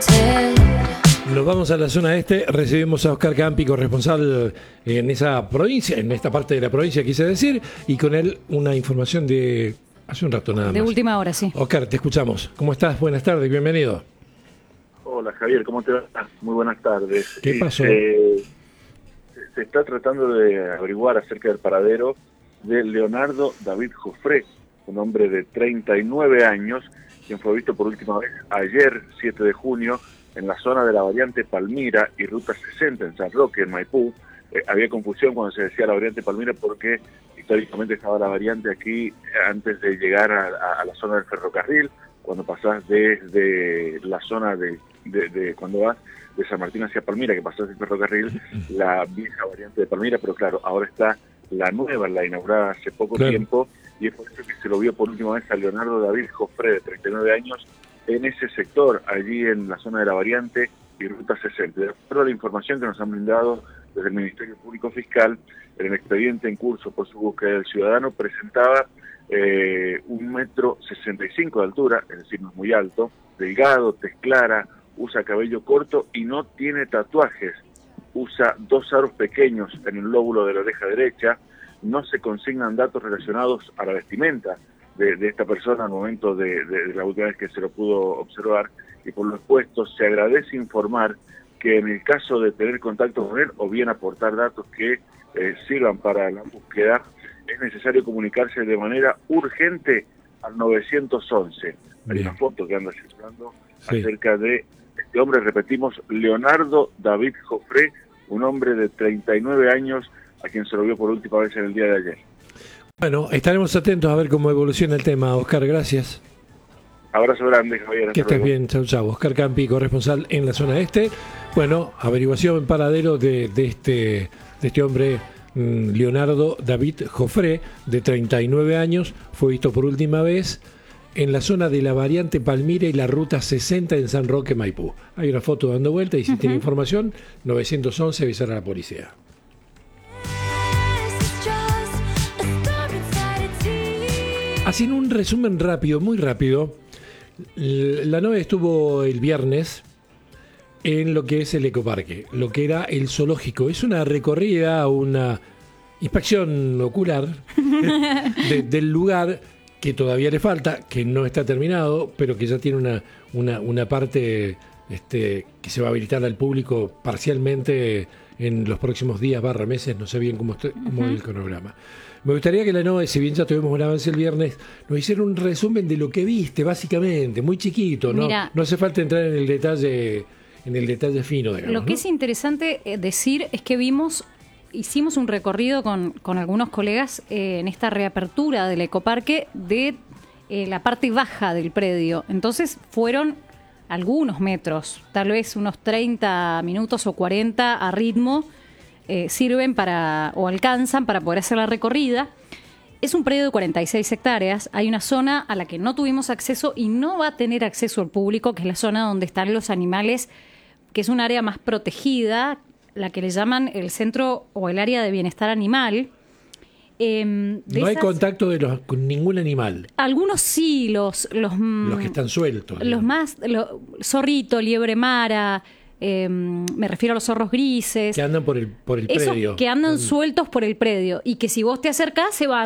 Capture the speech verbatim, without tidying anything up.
Nos vamos a la zona este, recibimos a Oscar Campi, corresponsal en esa provincia, en esta parte de la provincia quise decir, y con él una información de hace un rato nada más. De última hora, sí. Oscar, te escuchamos. ¿Cómo estás? Buenas tardes, bienvenido. Hola Javier, ¿cómo te va? Muy buenas tardes. ¿Qué pasó? Eh, se está tratando de averiguar acerca del paradero de Leonardo David Jofré, un hombre de treinta y nueve años, quien fue visto por última vez ayer, siete de junio, en la zona de la variante Palmira y Ruta sesenta en San Roque, en Maipú. Eh, había confusión cuando se decía la variante Palmira porque históricamente estaba la variante aquí antes de llegar a, a, a la zona del ferrocarril, cuando pasás desde la zona de, de, de cuando vas de San Martín hacia Palmira, que pasás del ferrocarril, la vieja variante de Palmira, pero claro, ahora está la nueva, la inaugurada hace poco claro. tiempo, y es por eso que se lo vio por última vez a Leonardo David Jofré, de treinta y nueve años, en ese sector, allí en la zona de la variante y Ruta sesenta. De acuerdo a la información que nos han brindado desde el Ministerio Público Fiscal, en el expediente en curso por su búsqueda del ciudadano, presentaba eh, un metro sesenta y cinco de altura, es decir, no es muy alto, delgado, tez clara, usa cabello corto y no tiene tatuajes. Usa dos aros pequeños en el lóbulo de la oreja derecha. No se consignan datos relacionados a la vestimenta de, de esta persona al momento de, de, de la última vez que se lo pudo observar, y por lo expuesto se agradece informar que en el caso de tener contacto con él o bien aportar datos que eh, sirvan para la búsqueda, es necesario comunicarse de manera urgente al nueve once. Hay una foto que anda circulando sí. acerca de este hombre, repetimos, Leonardo David Jofré, un hombre de treinta y nueve años a quien se lo vio por última vez en el día de ayer. Bueno, estaremos atentos a ver cómo evoluciona el tema. Oscar, gracias. Abrazo grande, Javier. Que estés bien, chau, chau. Oscar Campi, corresponsal en la zona este. Bueno, averiguación en paradero de, de, este, de este hombre, mmm, Leonardo David Jofré, de treinta y nueve años, fue visto por última vez en la zona de la variante Palmira y la Ruta sesenta en San Roque, Maipú. Hay una foto dando vuelta y si uh-huh. tiene información, nueve once, avisar a la policía. Haciendo un resumen rápido, muy rápido, la nave estuvo el viernes en lo que es el ecoparque, lo que era el zoológico. Es una recorrida, una inspección ocular de, del lugar que todavía le falta, que no está terminado, pero que ya tiene una, una, una parte este, que se va a habilitar al público parcialmente en los próximos días, barra meses, no sé bien cómo, estoy, cómo uh-huh. es el cronograma. Me gustaría que la nova, si bien ya tuvimos un avance el viernes, nos hiciera un resumen de lo que viste, básicamente, muy chiquito, ¿no? Mira, no hace falta entrar en el detalle, en el detalle fino, digamos. Lo que ¿no? es interesante decir es que vimos, hicimos un recorrido con, con algunos colegas eh, en esta reapertura del ecoparque de eh, la parte baja del predio. Entonces fueron algunos metros, tal vez unos treinta minutos o cuarenta a ritmo, Eh, sirven para o alcanzan para poder hacer la recorrida. Es un predio de cuarenta y seis hectáreas. Hay una zona a la que no tuvimos acceso y no va a tener acceso al público, que es la zona donde están los animales, que es un área más protegida, la que le llaman el centro o el área de bienestar animal. Eh, no esas, hay contacto de los, con ningún animal. Algunos sí, los los, los que están sueltos. Los digamos. más, lo, zorrito, liebre mara. Eh, me refiero a los zorros grises. Que andan por el, por el Esos predio. Que andan sueltos por el predio y que si vos te acercás se van.